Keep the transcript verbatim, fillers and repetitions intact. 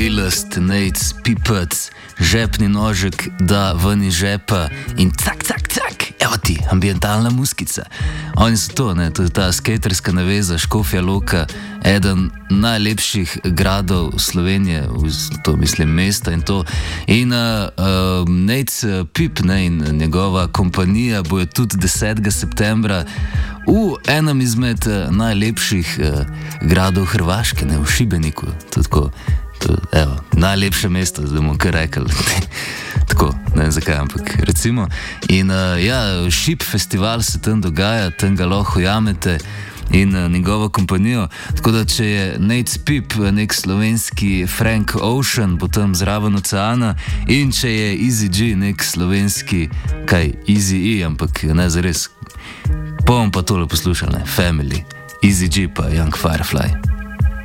realist, Nate Pipec, žepni nožek, da ven iz žepa in cak, cak, cak, evo ti, ambientalna muskica. Oni so to, ne, to je ta skaterska naveza, Škofja Loka, eden najlepših gradov Slovenije, to mislim mesta in to. In uh, uh, Nate Pip, ne, in njegova kompanija bojo tudi desetega septembra v enem izmed uh, najlepših uh, gradov Hrvaške, ne, v Šibeniku. To tako, to, evo, najlepše mesto, zdaj bomo kar rekli. Tako, ne vem zakaj, ampak recimo. In uh, ja, Šip festival se tam dogaja, tam ga lahko jamete in uh, njegovo kompanijo. Tako da, če je Nate Pip nek slovenski Frank Ocean, potem zraven oceana, in če je Easy G nek slovenski, kaj, Easy E, ampak ne zares. Bom pa tole poslušal, ne, Family, Easy G pa Young Firefly.